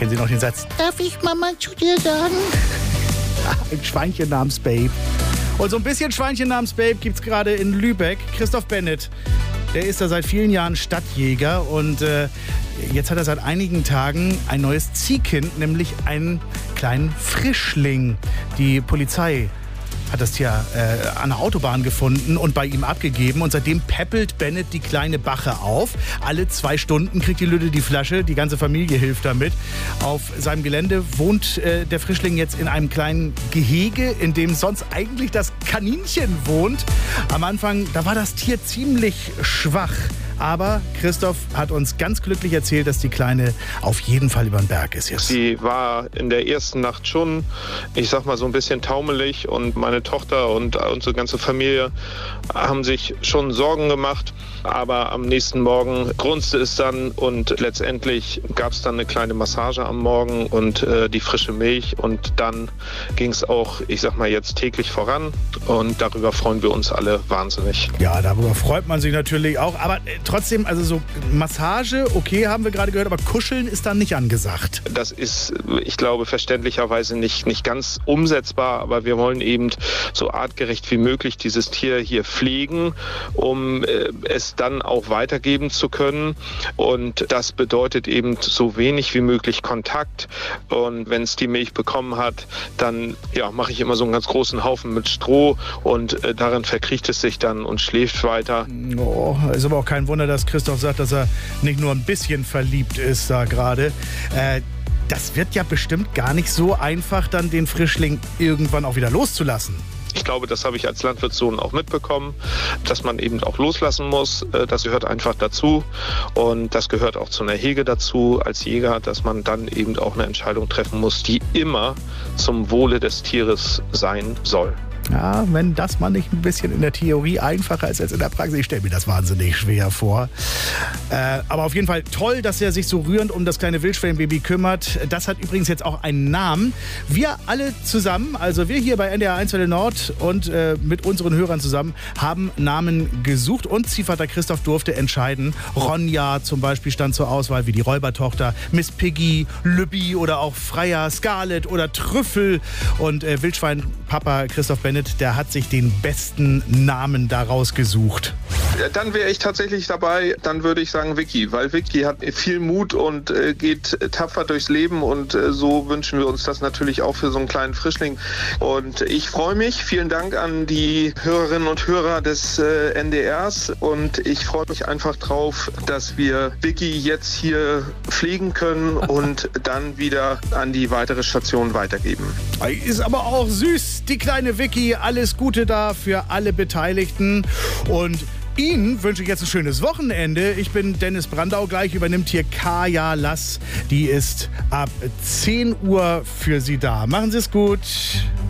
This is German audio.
Kennen Sie noch den Satz? Darf ich Mama zu dir sagen? Ein Schweinchen namens Babe. Und so ein bisschen Schweinchen namens Babe gibt's gerade in Lübeck. Christoph Bennett, der ist da seit vielen Jahren Stadtjäger und jetzt hat er seit einigen Tagen ein neues Ziehkind, nämlich einen kleinen Frischling. Die Polizei hat das Tier an der Autobahn gefunden und bei ihm abgegeben. Und seitdem päppelt Bennett die kleine Bache auf. Alle 2 Stunden kriegt die Lüde die Flasche. Die ganze Familie hilft damit. Auf seinem Gelände wohnt der Frischling jetzt in einem kleinen Gehege, in dem sonst eigentlich das Kaninchen wohnt. Am Anfang, da war das Tier ziemlich schwach. Aber Christoph hat uns ganz glücklich erzählt, dass die Kleine auf jeden Fall über den Berg ist jetzt. Sie war in der ersten Nacht schon, ich sag mal, so ein bisschen taumelig und meine Tochter und unsere ganze Familie haben sich schon Sorgen gemacht. Aber am nächsten Morgen grunzte es dann und letztendlich gab es dann eine kleine Massage am Morgen und die frische Milch. Und dann ging es auch, ich sag mal, jetzt täglich voran. Und darüber freuen wir uns alle wahnsinnig. Ja, darüber freut man sich natürlich auch. Aber trotzdem, also so Massage, okay, haben wir gerade gehört, aber Kuscheln ist dann nicht angesagt. Das ist, ich glaube, verständlicherweise nicht ganz umsetzbar. Aber wir wollen eben so artgerecht wie möglich dieses Tier hier pflegen, um es dann auch weitergeben zu können. Und das bedeutet eben so wenig wie möglich Kontakt. Und wenn es die Milch bekommen hat, dann mache ich immer so einen ganz großen Haufen mit Stroh und darin verkriecht es sich dann und schläft weiter. Oh, ist aber auch kein Wunder, dass Christoph sagt, dass er nicht nur ein bisschen verliebt ist da gerade. Das wird ja bestimmt gar nicht so einfach, dann den Frischling irgendwann auch wieder loszulassen. Ich glaube, das habe ich als Landwirtssohn auch mitbekommen, dass man eben auch loslassen muss. Das gehört einfach dazu und das gehört auch zu einer Hege dazu als Jäger, dass man dann eben auch eine Entscheidung treffen muss, die immer zum Wohle des Tieres sein soll. Ja, wenn das mal nicht ein bisschen in der Theorie einfacher ist als in der Praxis. Ich stelle mir das wahnsinnig schwer vor. Aber auf jeden Fall toll, dass er sich so rührend um das kleine Wildschwellenbaby kümmert. Das hat übrigens jetzt auch einen Namen. Wir alle zusammen, also wir hier bei NDR 1 Welle Nord und mit unseren Hörern zusammen, haben Namen gesucht und Ziehvater Christoph durfte entscheiden. Ronja zum Beispiel stand zur Auswahl wie die Räubertochter, Miss Piggy, Lübbi oder auch Freya, Scarlett oder Trüffel. Und Wildschweinpapa Christoph Bennett, der hat sich den besten Namen daraus gesucht. Dann wäre ich tatsächlich dabei, dann würde ich sagen Vicky, weil Vicky hat viel Mut und geht tapfer durchs Leben und so wünschen wir uns das natürlich auch für so einen kleinen Frischling. Und ich freue mich, vielen Dank an die Hörerinnen und Hörer des NDRs und ich freue mich einfach drauf, dass wir Vicky jetzt hier pflegen können und dann wieder an die weitere Station weitergeben. Ist aber auch süß, die kleine Vicky. Alles Gute da für alle Beteiligten und Ihnen wünsche ich jetzt ein schönes Wochenende. Ich bin Dennis Brandau. Gleich übernimmt hier Kaya Lass. Die ist ab 10 Uhr für Sie da. Machen Sie es gut.